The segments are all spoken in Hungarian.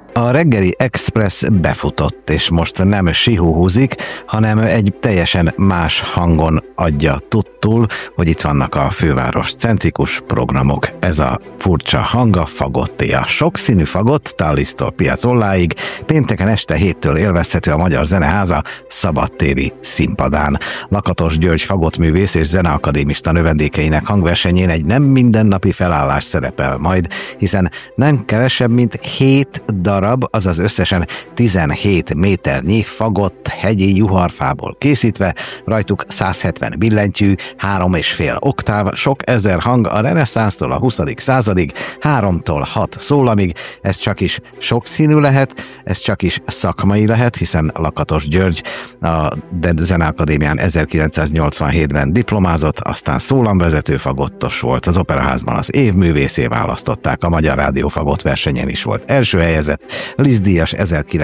A reggeli express befutott, és most nem sihúhúzik, hanem egy teljesen más hangon adja tudtul, hogy itt vannak a főváros centrikus programok. Ez a furcsa hang a Fagotti. A sokszínű fagott Tallisztól Piazzolláig pénteken este 7-től élvezhető a Magyar Zeneháza szabadtéri színpadán. Lakatos György fagottművész és zeneakadémista növendékeinek hangversenyén egy nem mindennapi felállás szerepel majd, hiszen nem kevesebb, mint 7 darab, azaz összesen 17 méternyi fagott hegyi juharfából készítve, rajtuk 170 billentyű, 3,5 oktáv, sok ezer hang a reneszánsztól a 20. századig, 3-tól 6 szólamig. Ez csak is sokszínű lehet, ez csak is szakmai lehet, hiszen Lakatos György a Zeneakadémián 1987-ben diplomázott, aztán szólamvezető fagottos volt, az Operaházban az év művészé választották, a Magyar Rádió fagott versenyen is volt első helyezett, Liszt díjas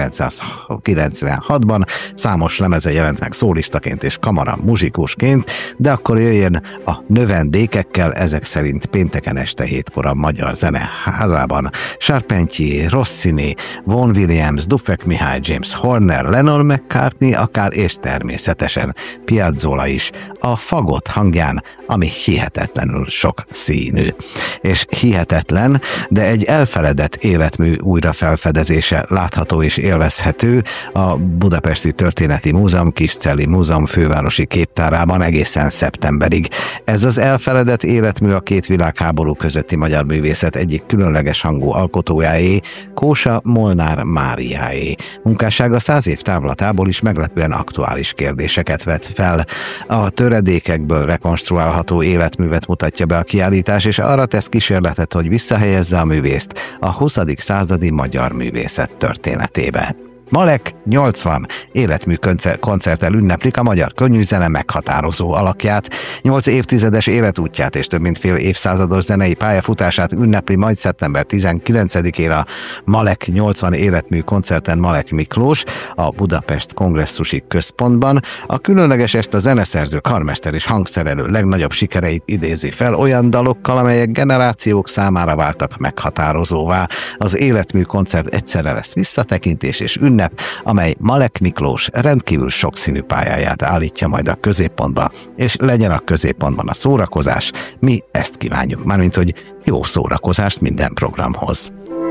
1996-ban, számos lemeze jelent meg szólistaként és kamara muzsikusként, de akkor jöjjön a növendékekkel, ezek szerint pénteken este 7-kor a Magyar Zeneházában Charpentier, Rossini, Vaughan Williams, Dufek Mihály, James Horner, Lennon McCartney akár, és természetesen Piazzolla is a fagott hangján, ami hihetetlenül sok színű. És hihetetlen, de egy elfeledett életmű újra felfedezése látható és élvezhető a Budapesti Történeti Múzeum Kiscelli Múzeum fővárosi képtárában egészen szeptemberig. Ez az elfeledett életmű a két világháború közötti magyar művészet egyik különleges hangú alkotójáé, Kósa Molnár Máriáé. Munkássága 100 év távlatából is meglepően aktuális kérdéseket vet fel. A töredékekből rekonstruálható életművet mutatja be a kiállítás, és arra tesz kísérletet, hogy visszahelyezze a művészt a 20. századi magyar művészet történetébe. Malek 80 életmű koncerttel ünneplik a magyar könnyűzene meghatározó alakját, 8 évtizedes életútját és több mint fél évszázados zenei pályafutását ünnepli majd szeptember 19-én a Malek 80 életmű koncerten Malek Miklós a Budapest Kongresszusi Központban. A különleges est a zeneszerző, karmester és hangszerelő legnagyobb sikereit idézi fel olyan dalokkal, amelyek generációk számára váltak meghatározóvá. Az életmű koncert egyszerre lesz visszatekintés és ünnep, amely Malek Miklós rendkívül sokszínű pályáját állítja majd a középpontba, és legyen a középpontban a szórakozás. Mi ezt kívánjuk, mármint hogy jó szórakozást minden programhoz.